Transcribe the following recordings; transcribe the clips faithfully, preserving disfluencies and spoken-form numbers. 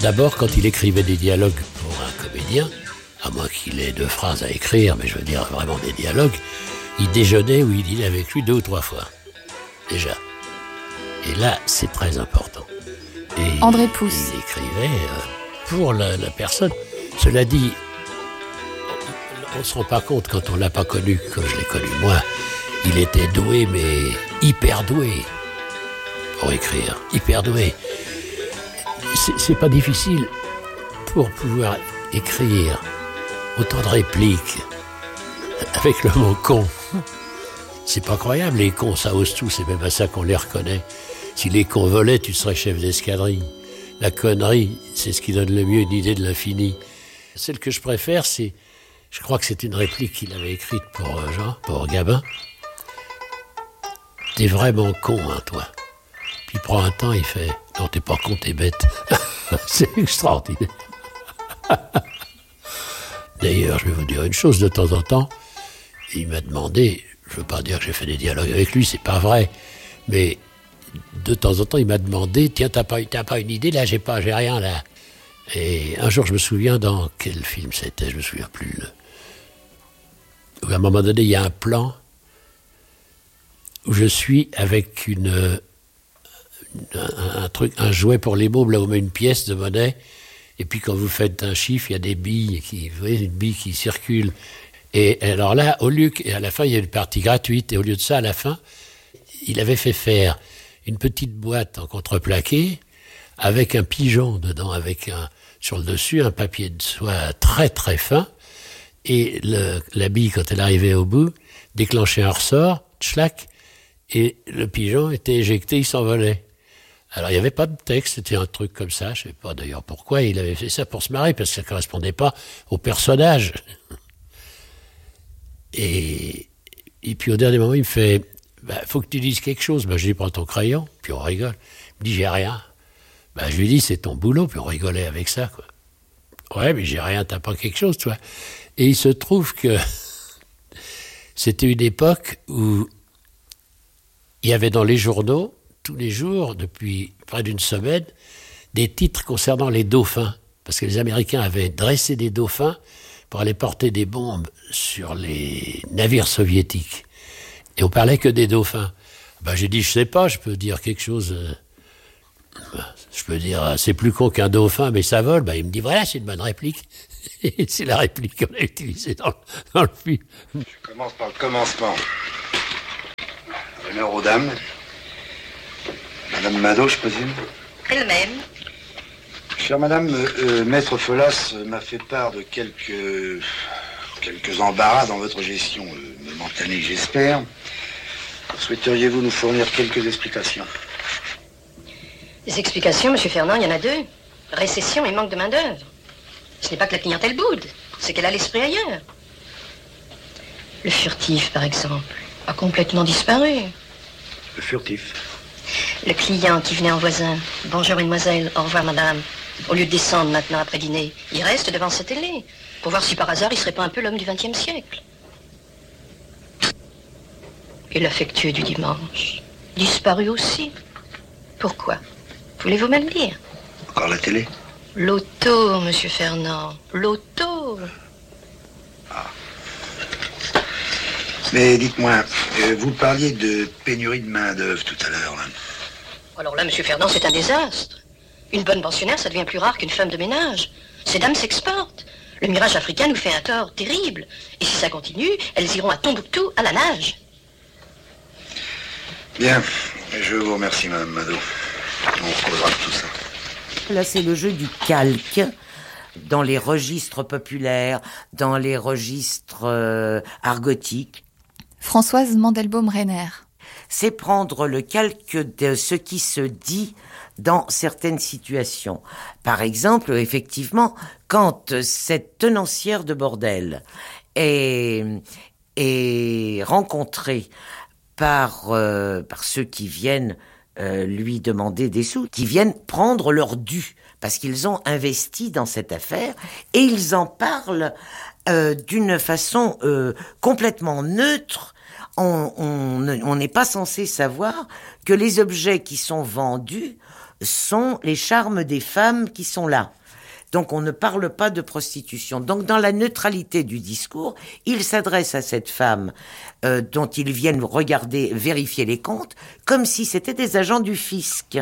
D'abord, quand il écrivait des dialogues pour un comédien, à moins qu'il ait deux phrases à écrire, mais je veux dire vraiment des dialogues, il déjeunait ou il dînait avec lui deux ou trois fois, déjà. Et là, c'est très important. Et André Pousse. Il écrivait euh, pour la, la personne. Cela dit, on ne se rend pas compte quand on ne l'a pas connu, comme je l'ai connu moi. Il était doué, mais hyper doué pour écrire, hyper doué. C'est, c'est pas difficile pour pouvoir écrire autant de répliques avec le mot con. C'est pas croyable, les cons, ça ose tout, c'est même à ça qu'on les reconnaît. Si les cons volaient, tu serais chef d'escadrille. La connerie, c'est ce qui donne le mieux une idée de l'infini. Celle que je préfère, c'est, je crois que c'est une réplique qu'il avait écrite pour euh, Jean, pour Gabin. T'es vraiment con, hein, toi. Puis il prend un temps, il fait, non, t'es pas con, t'es bête. C'est extraordinaire. D'ailleurs, je vais vous dire une chose, de temps en temps, il m'a demandé, je veux pas dire que j'ai fait des dialogues avec lui, c'est pas vrai, mais de temps en temps, il m'a demandé, tiens, t'as pas, t'as pas une idée, là, j'ai pas, j'ai rien, là. Et un jour, je me souviens dans quel film c'était, je me souviens plus, là, où à un moment donné, il y a un plan où je suis avec une, une un, un truc, un jouet pour les mômes, là où on met une pièce de monnaie, et puis quand vous faites un chiffre, il y a des billes, qui, vous voyez, une bille qui circule. Et alors là, au lieu que, à la fin, il y a une partie gratuite, et au lieu de ça, à la fin, il avait fait faire une petite boîte en contreplaqué, avec un pigeon dedans, avec un, sur le dessus, un papier de soie très très fin, et le, la bille, quand elle arrivait au bout, déclenchait un ressort, tchlac, et le pigeon était éjecté, il s'envolait. Alors, il n'y avait pas de texte, c'était un truc comme ça, je ne sais pas d'ailleurs pourquoi, il avait fait ça pour se marrer, parce que ça ne correspondait pas au personnage. Et, et puis au dernier moment, il me fait, bah, faut que tu dises quelque chose. Bah, je lui dis, prends ton crayon, puis on rigole. Il me dit, j'ai rien. Bah, je lui dis, c'est ton boulot, puis on rigolait avec ça, quoi. Ouais, mais j'ai rien, t'as pas quelque chose, toi. Et il se trouve que c'était une époque où il y avait dans les journaux, tous les jours, depuis près d'une semaine, des titres concernant les dauphins. Parce que les Américains avaient dressé des dauphins pour aller porter des bombes sur les navires soviétiques. Et on parlait que des dauphins. Ben, j'ai dit, je sais pas, je peux dire quelque chose... Euh, je peux dire, c'est plus con qu'un dauphin, mais ça vole. Ben, il me dit, voilà, c'est une bonne réplique. Et c'est la réplique qu'on a utilisée dans, dans le film. Je commence par le commencement. Honneur aux dames. Madame Mado, je présume. Elle-même. Chère madame, euh, Maître Folas m'a fait part de quelques, quelques embarras dans votre gestion, euh, momentanée, j'espère. Souhaiteriez-vous nous fournir quelques explications? Les explications, monsieur Fernand, il y en a deux. Récession et manque de main-d'œuvre. Ce n'est pas que la clientèle boude, c'est qu'elle a l'esprit ailleurs. Le furtif, par exemple, a complètement disparu. Le furtif? Le client qui venait en voisin. Bonjour, mademoiselle, au revoir, madame. Au lieu de descendre maintenant après dîner, il reste devant sa télé pour voir si par hasard il serait pas un peu l'homme du vingtième siècle. Et l'affectueux du dimanche, disparu aussi. Pourquoi? Voulez-vous me le dire? Encore la télé? L'auto, monsieur Fernand, l'auto. Ah. Mais dites-moi, euh, vous parliez de pénurie de main-d'œuvre tout à l'heure, là. Alors là, monsieur Fernand, c'est un désastre. Une bonne pensionnaire, ça devient plus rare qu'une femme de ménage. Ces dames s'exportent. Le mirage africain nous fait un tort terrible. Et si ça continue, elles iront à Tombouctou à la nage. Bien, je vous remercie, madame Mado. On reposera de tout ça. Là, c'est le jeu du calque dans les registres populaires, dans les registres euh, argotiques. Françoise Mandelbaum-Reiner. C'est prendre le calque de ce qui se dit dans certaines situations. Par exemple, effectivement, quand cette tenancière de bordel est, est rencontrée par, euh, par ceux qui viennent euh, lui demander des sous, qui viennent prendre leur dû, parce qu'ils ont investi dans cette affaire, et ils en parlent euh, d'une façon euh, complètement neutre. On n'est pas censé savoir que les objets qui sont vendus sont les charmes des femmes qui sont là. Donc on ne parle pas de prostitution. Donc dans la neutralité du discours, il s'adresse à cette femme euh, dont ils viennent regarder, vérifier les comptes, comme si c'était des agents du fisc.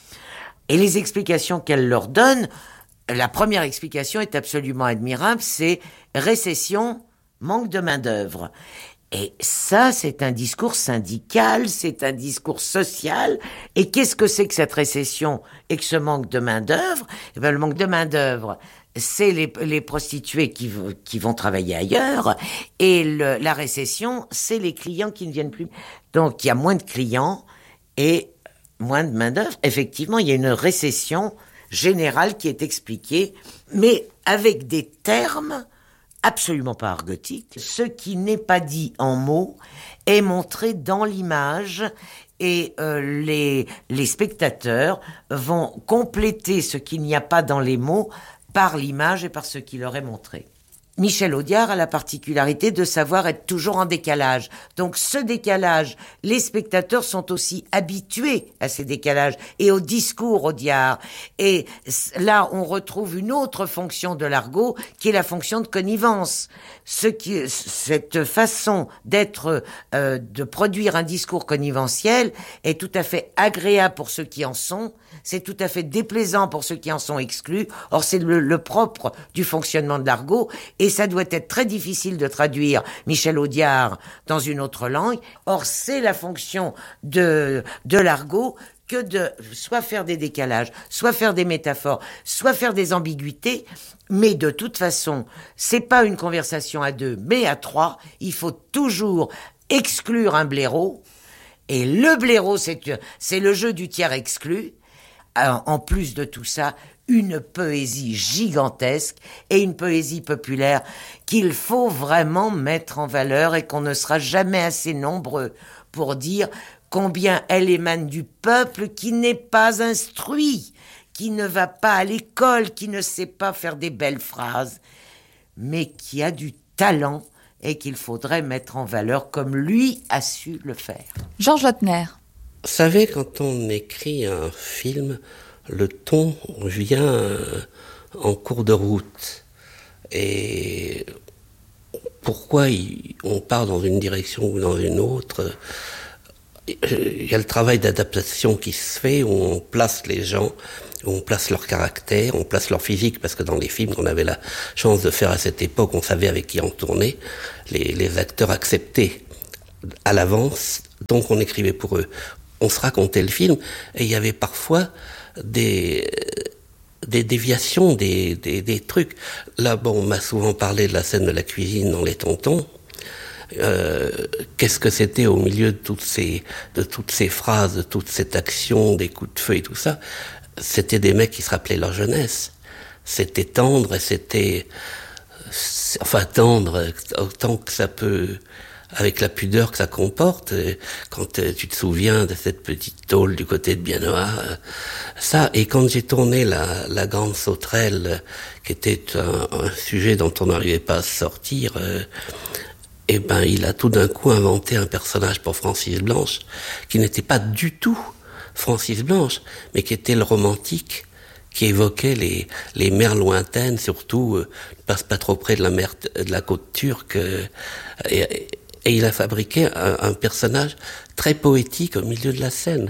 Et les explications qu'elle leur donne, la première explication est absolument admirable, c'est récession, manque de main-d'œuvre. Et ça, c'est un discours syndical, c'est un discours social. Et qu'est-ce que c'est que cette récession et que ce manque de main-d'œuvre? Eh bien, le manque de main-d'œuvre, c'est les, les prostituées qui, qui vont travailler ailleurs. Et le, la récession, c'est les clients qui ne viennent plus. Donc, il y a moins de clients et moins de main-d'œuvre. Effectivement, il y a une récession générale qui est expliquée, mais avec des termes absolument pas argotique. Ce qui n'est pas dit en mots est montré dans l'image et euh, les, les spectateurs vont compléter ce qu'il n'y a pas dans les mots par l'image et par ce qui leur est montré. Michel Audiard a la particularité de savoir être toujours en décalage. Donc ce décalage, les spectateurs sont aussi habitués à ces décalages et au discours Audiard. Et là, on retrouve une autre fonction de l'argot qui est la fonction de connivence. Ce qui, cette façon d'être, euh, de produire un discours conniventiel est tout à fait agréable pour ceux qui en sont. C'est tout à fait déplaisant pour ceux qui en sont exclus. Or, c'est le, le propre du fonctionnement de l'argot. Et ça doit être très difficile de traduire Michel Audiard dans une autre langue. Or, c'est la fonction de, de l'argot que de soit faire des décalages, soit faire des métaphores, soit faire des ambiguïtés. Mais de toute façon, c'est pas une conversation à deux, mais à trois. Il faut toujours exclure un blaireau. Et le blaireau, c'est, c'est le jeu du tiers exclu. En plus de tout ça, une poésie gigantesque et une poésie populaire qu'il faut vraiment mettre en valeur et qu'on ne sera jamais assez nombreux pour dire combien elle émane du peuple qui n'est pas instruit, qui ne va pas à l'école, qui ne sait pas faire des belles phrases, mais qui a du talent et qu'il faudrait mettre en valeur comme lui a su le faire. Georges Lautner. Vous savez, quand on écrit un film, le ton vient en cours de route. Et pourquoi il, on part dans une direction ou dans une autre? Il y a le travail d'adaptation qui se fait, où on place les gens, où on place leur caractère, on place leur physique, parce que dans les films qu'on avait la chance de faire à cette époque, on savait avec qui on tournait, les, les acteurs acceptaient à l'avance, donc on écrivait pour eux. On se racontait le film, et il y avait parfois des, des déviations, des, des, des trucs. Là, bon, on m'a souvent parlé de la scène de la cuisine dans Les Tontons. Euh, qu'est-ce que c'était au milieu de toutes ces, de toutes ces phrases, de toute cette action, des coups de feu et tout ça? C'était des mecs qui se rappelaient leur jeunesse. C'était tendre et c'était, enfin tendre, autant que ça peut, avec la pudeur que ça comporte, quand tu te souviens de cette petite tôle du côté de Biennois, ça, et quand j'ai tourné la, la Grande Sauterelle, qui était un, un sujet dont on n'arrivait pas à sortir, euh, eh ben, il a tout d'un coup inventé un personnage pour Francis Blanche, qui n'était pas du tout Francis Blanche, mais qui était le romantique, qui évoquait les, les mers lointaines, surtout, euh, ne passe pas trop près de la mer, de la côte turque, euh, et, et il a fabriqué un, un personnage très poétique au milieu de la scène.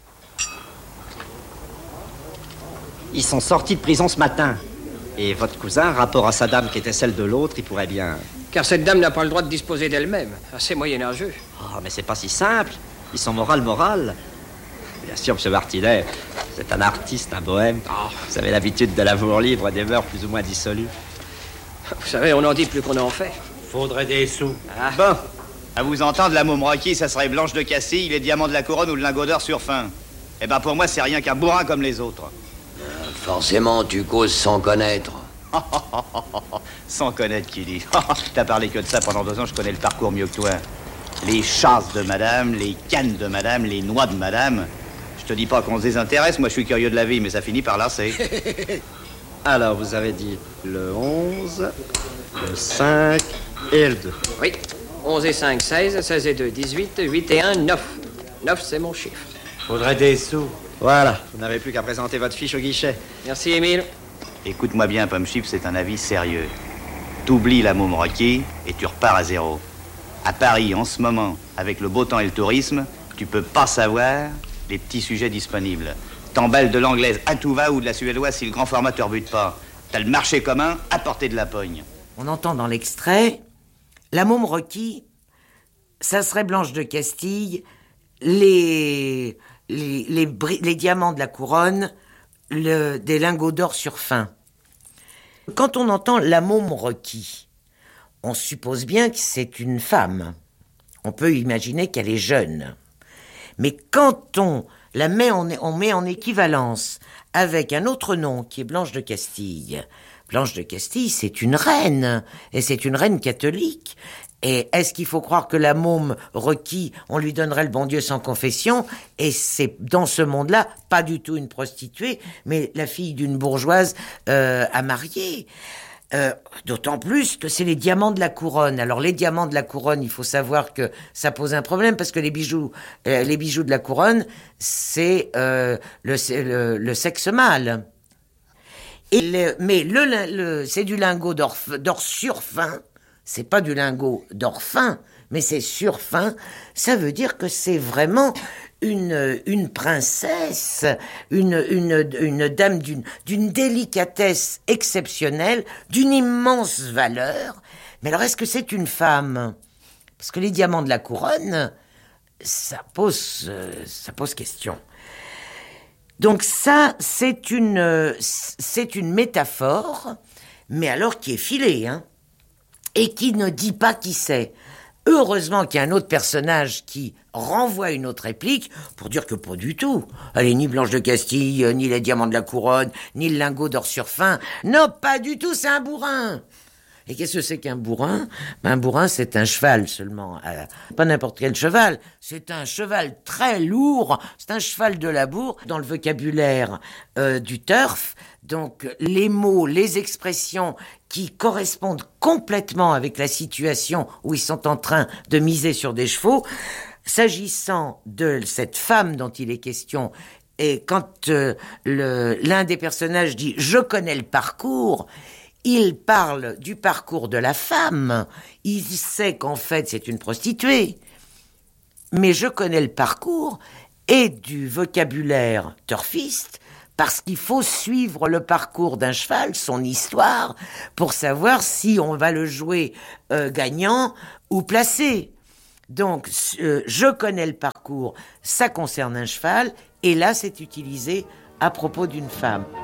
Ils sont sortis de prison ce matin. Et votre cousin, rapport à sa dame qui était celle de l'autre, il pourrait bien... Car cette dame n'a pas le droit de disposer d'elle-même. Assez moyenâgeux. Oh, mais c'est pas si simple. Ils sont moral-moral. Bien sûr, M. Martinet, c'est un artiste, un bohème. Oh, vous avez l'habitude de l'amour libre et des mœurs plus ou moins dissolues. Vous savez, on en dit plus qu'on en fait. Faudrait des sous. Ah. Bon, à vous entendre, la môme requise, ça serait Blanche de Cassis, les diamants de la couronne ou le lingot d'or sur fin. Eh ben pour moi, c'est rien qu'un bourrin comme les autres. Euh, forcément, tu causes sans connaître. Sans connaître, qui dit. T'as parlé que de ça pendant deux ans, je connais le parcours mieux que toi. Les chasses de madame, les cannes de madame, les noix de madame. Je te dis pas qu'on se désintéresse, moi je suis curieux de la vie, mais ça finit par lasser. Alors, vous avez dit le onze, le cinq et le deux. Oui. onze et cinq, seize, seize et deux, dix-huit, huit et un, neuf. neuf, c'est mon chiffre. Faudrait des sous. Voilà, vous n'avez plus qu'à présenter votre fiche au guichet. Merci, Émile. Écoute-moi bien, Pomme Chips, c'est un avis sérieux. T'oublies la môme Rocky et tu repars à zéro. À Paris, en ce moment, avec le beau temps et le tourisme, tu peux pas savoir les petits sujets disponibles. T'emballes de l'anglaise à tout va ou de la suédoise si le grand format te rebute pas. T'as le marché commun à portée de la pogne. On entend dans l'extrait, la môme Rocky, ça serait Blanche de Castille, les, les, les, bri- les diamants de la couronne, le, des lingots d'or sur fin. Quand on entend la môme Rocky, on suppose bien que c'est une femme. On peut imaginer qu'elle est jeune. Mais quand on la met en, on met en équivalence avec un autre nom qui est Blanche de Castille, Blanche de Castille, c'est une reine, et c'est une reine catholique. Et est-ce qu'il faut croire que la môme Rocky, on lui donnerait le bon Dieu sans confession? Et c'est dans ce monde-là, pas du tout une prostituée, mais la fille d'une bourgeoise euh, à marier. Euh, d'autant plus que c'est les diamants de la couronne. Alors les diamants de la couronne, il faut savoir que ça pose un problème parce que les bijoux, euh, les bijoux de la couronne, c'est euh, le, le, le sexe mâle. Et le, mais le, le, c'est du lingot d'or, d'or sur fin. C'est pas du lingot d'or fin, mais c'est sur fin. Ça veut dire que c'est vraiment une, une princesse, une, une, une dame d'une, d'une délicatesse exceptionnelle, d'une immense valeur. Mais alors, est-ce que c'est une femme? Parce que les diamants de la couronne, ça pose, ça pose question. Donc ça, c'est une, c'est une métaphore, mais alors qui est filée, hein, et qui ne dit pas qui c'est. Heureusement qu'il y a un autre personnage qui renvoie une autre réplique pour dire que pas du tout. Elle est ni Blanche de Castille, ni les diamants de la couronne, ni le lingot d'or sur fin. Non, pas du tout, c'est un bourrin. Et qu'est-ce que c'est qu'un bourrin? Ben, un bourrin, c'est un cheval seulement. Euh, pas n'importe quel cheval. C'est un cheval très lourd. C'est un cheval de labour. Dans le vocabulaire euh, du turf, donc les mots, les expressions qui correspondent complètement avec la situation où ils sont en train de miser sur des chevaux. S'agissant de cette femme dont il est question, et quand euh, le, l'un des personnages dit « je connais le parcours », il parle du parcours de la femme. Il sait qu'en fait, c'est une prostituée. Mais je connais le parcours et du vocabulaire turfiste parce qu'il faut suivre le parcours d'un cheval, son histoire, pour savoir si on va le jouer euh, gagnant ou placé. Donc, euh, je connais le parcours, ça concerne un cheval, et là, c'est utilisé à propos d'une femme.